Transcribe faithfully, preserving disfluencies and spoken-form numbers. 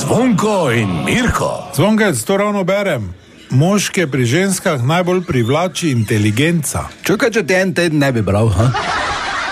Zvonko in Mirko. Zvonkec, to ravno berem. Moške pri ženskah najbolj privlači inteligenca. Čakaj, če te en teden ne bi bral, ha?